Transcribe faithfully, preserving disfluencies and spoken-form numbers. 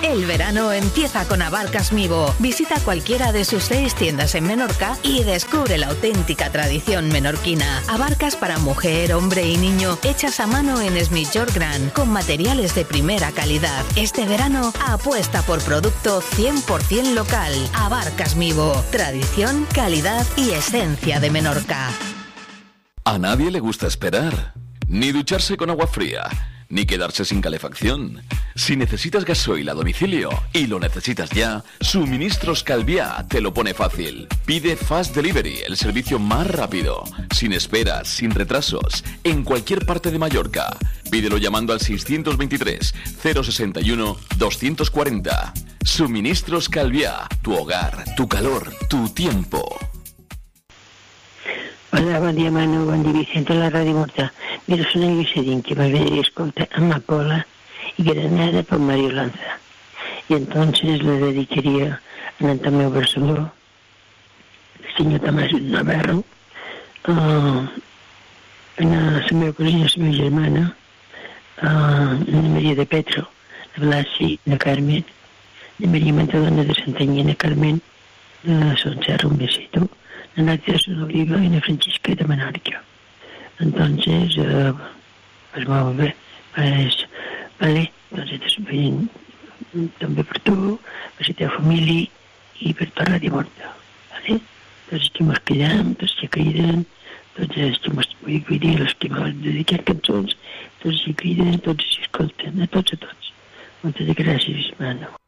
El verano empieza con Abarcas Mivo. Visita cualquiera de sus seis tiendas en Menorca y descubre la auténtica tradición menorquina. Abarcas para mujer, hombre y niño, hechas a mano en Es Mitjor Gran, con materiales de primera calidad. Este verano apuesta por producto cien por ciento local. Abarcas Mivo. Tradición, calidad y esencia de Menorca. A nadie le gusta esperar, ni ducharse con agua fría, ni quedarse sin calefacción. Si necesitas gasoil a domicilio y lo necesitas ya, Suministros Calviá te lo pone fácil. Pide Fast Delivery, el servicio más rápido, sin esperas, sin retrasos, en cualquier parte de Mallorca. Pídelo llamando al seiscientos veintitrés, cero sesenta y uno, doscientos cuarenta. Suministros Calviá, tu hogar, tu calor, tu tiempo. Hola, bon dia, Manu, bon dia, Vicente, la Ràdio Morta. Mira, soy una Guisedín que m'agradaria escoltar Amapola y Granada por Mario Lanza. Y entonces le dedicaría a Antonio Barceló, el señor Tomás Navarro, a la meva cosina, la meva germana, a la Maria de Petro, de Blasi, de Carmen, de Maria Montadona de Santanyena, Carmen, de Son Serra, un besito, de Nadia Sonoliva y de Francisca de Menorca. Entonces, uh, pues molt bé, pues, vale, doncs estàs veient també per tu, per la teva família i per la Ràdio Morta, vale? Tots els que mos cridem, tots que criden, tots els que mos vull dir, els que m'han dedicat cançons, tots els que criden, tots els que escolten, a tots a tots. Moltes gràcies, Manu.